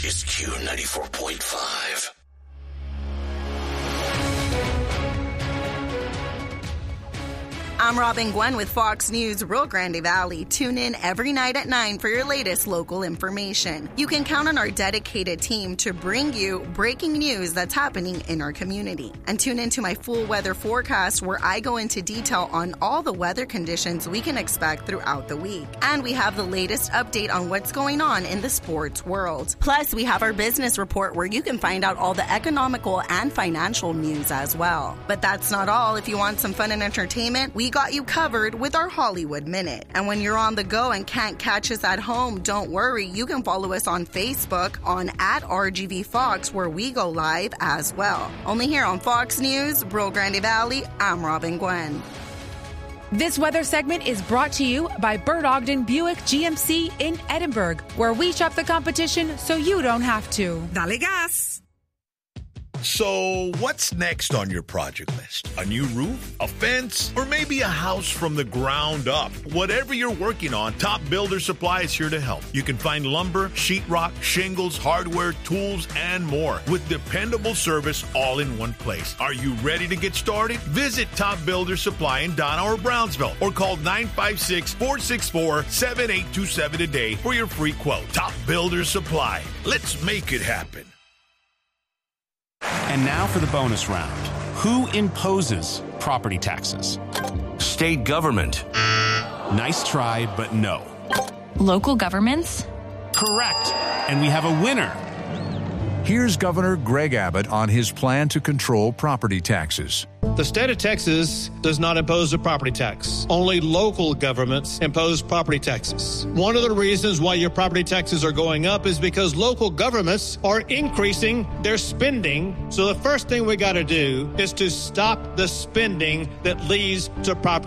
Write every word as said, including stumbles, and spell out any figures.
is Q ninety-four point five. I'm Robin Gwen with Fox News Rio Grande Valley. Tune in every night at nine for your latest local information. You can count on our dedicated team to bring you breaking news that's happening in our community. And tune into my full weather forecast where I go into detail on all the weather conditions we can expect throughout the week. And we have the latest update on what's going on in the sports world. Plus, we have our business report where you can find out all the economical and financial news as well. But that's not all. If you want some fun and entertainment, we got you covered with our Hollywood Minute. And when you're on the go and can't catch us at home, don't worry. You can follow us on Facebook on at R G V Fox where we go live as well. Only here on Fox News, Rio Grande Valley, I'm Robin Gwen. This weather segment is brought to you by Bert Ogden Buick G M C in Edinburgh, where we shop the competition so you don't have to. Dale gas! So, what's next on your project list? A new roof? A fence? Or maybe a house from the ground up? Whatever you're working on, Top Builder Supply is here to help. You can find lumber, sheetrock, shingles, hardware, tools, and more with dependable service all in one place. Are you ready to get started? Visit Top Builder Supply in Donna or Brownsville or call nine five six, four six four, seven eight two seven today for your free quote. Top Builder Supply. Let's make it happen. And now for the bonus round. Who imposes property taxes? State government. Nice try, but no. Local governments? Correct. And we have a winner. Here's Governor Greg Abbott on his plan to control property taxes. The state of Texas does not impose a property tax. Only local governments impose property taxes. One of the reasons why your property taxes are going up is because local governments are increasing their spending. So the first thing we got to do is to stop the spending that leads to property